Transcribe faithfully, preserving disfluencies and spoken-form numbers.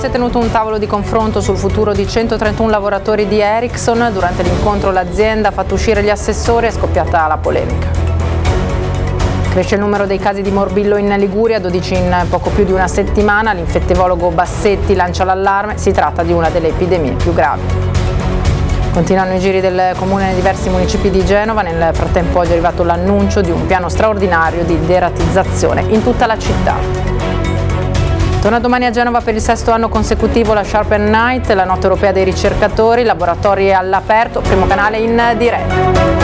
si è tenuto un tavolo di confronto sul futuro di centotrentuno lavoratori di Ericsson. Durante l'incontro l'azienda ha fatto uscire gli assessori e è scoppiata la polemica. Cresce il numero dei casi di morbillo in Liguria, dodici in poco più di una settimana. L'infettivologo Bassetti lancia l'allarme, si tratta di una delle epidemie più gravi. Continuano i giri del comune nei diversi municipi di Genova. Nel frattempo oggi è arrivato l'annuncio di un piano straordinario di deratizzazione in tutta la città. Torna domani a Genova per il sesto anno consecutivo la Sharpen Night, la notte europea dei ricercatori, laboratori all'aperto, primo canale in diretta.